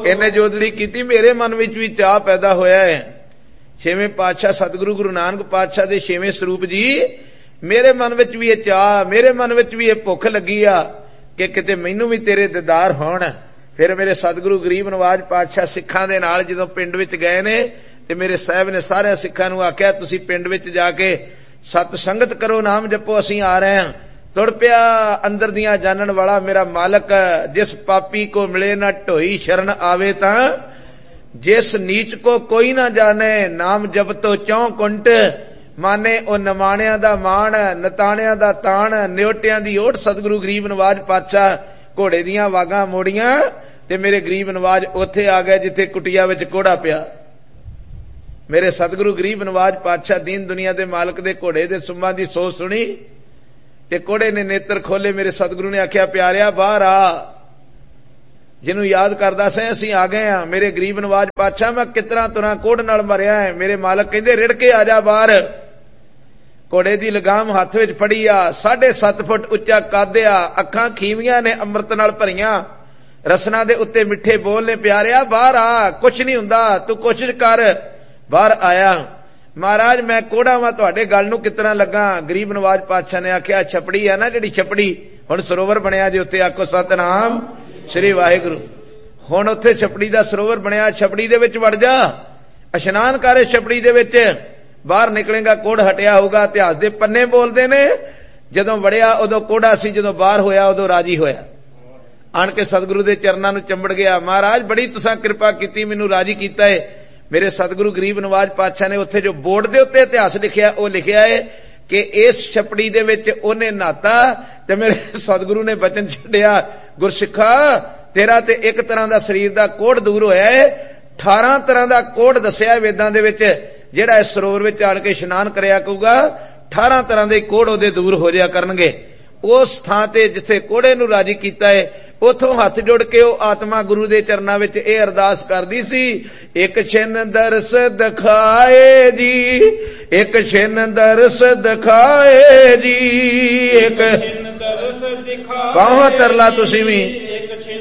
इन्हें जोदड़ी की, मेरे मन विच भी चाह पैदा होया है। छेवें पातशाह सतगुरु गुरु नानक पातशाह दे छेवें स्वरूप जी, मेरे मन विच भी ये चाह, मेरे मन विच भी ये भुख लगी आ कि किते मैनू भी तेरे दीदार होण। फिर मेरे सतगुरु गरीब नवाज पातशाह सिखां दे नाल जदों पिंड विच गए ने ते मेरे साहब ने सारे सिखां नूं आख्या तुसीं पिंड विच जाके सत संगत करो, नाम जपो, असीं आ रहे हैं। तुर पिया अंदर दियां जानन वाला मेरा मालक, जिस पापी को मिले ना ढोई शरण आवे तां, जिस नीच को कोई ना जाने, नाम जप तो चौं कुंट माने। ओ नमाणियां दा मान, नताणियां दा ताण, न्योटियां दी ओट। सतगुरु गरीब नवाज पातशाह घोड़े दियां वागां मोड़ियां ते मेरे गरीब नवाज उत्थे आ गए जिथे कुटिया विच कोड़ा पिया। मेरे सतगुरु गरीब नवाज पातशाह दीन दुनिया दे मालक दे घोड़े दे सुम्मां दी सोच सुनी ते घोड़े ने नेत्र खोले। मेरे सतगुरु ने आख्या प्यारिया बाहर आ, जिन्हों याद करदा से असीं आ गए हां। मेरे गरीब नवाज पातशाह मैं कितना तुरा कोड़ नाल मरिया है। मेरे मालक कहंदे रिड़ के आ जा बाहर। घोड़े दी लगाम हथ विच फड़ी आ, 7.5 फुट उच्चा कद आ, अखां खीवियां ने अमृत नाल भरियां, रसना दे उत्ते मिठे बोल ने। प्यारिया बाहर आ, कुछ नहीं हुंदा, तू कोशिश कर। बाहर आया। महाराज मैं कोड़ा वा, तुहाडे गल नूं कितना लगा? गरीब नवाज पातशाह ने आख्या छपड़ी है ना जिहड़ी छपड़ी, हुण सरोवर बनिया जे उत्ते आखो सतनाम श्री वाहिगुरू। हुण उत्थे छपड़ी दा सरोवर बनिया, छपड़ी दे विच वड़ जा, इशनान कर छपड़ी दे विच। बाहर निकलेगा कोड़ हटिया होगा। इतिहास दे पन्ने बोलदे ने जदों वड़िया उदों कोड़ा सी, जदों बाहर होया उदों राजी होया। आण के सतगुरु दे चरनां नूं चंबड़ गया। महाराज बड़ी तुसां किरपा कीती, मैनूं राजी कीता है। मेरे सतगुरु गरीब नवाज पातशाह ने उत्थे जो बोर्ड दे उत्ते इतिहास लिखिया, वो लिखिया है कि इस छपड़ी दे विच ओहने नहाता ते मेरे सतगुरु ने वचन छड्डिया, गुरसिखा तेरा ते एक तरह दा शरीर दा कोड़ दूर होया है, 18 तरह दा कोड़ दस्सिया वेदां दे विच। जेड़ा इस सरोवर विच आण के इशनान करया करूगा 18 तरह दे कोड़ ओहदे दूर हो जाया करनगे। उस थां ते जिथे कोड़े नूं राजी कीता है, उथों हथ जुड़ के ओ आत्मा गुरु दे चरनां विच इह अरदास करदी सी, एक छिन दरस दिखाए जी, एक छिन दरस दिखाए जी, एक छिन दरस दिखाए। पाहो तरला तुसीं भी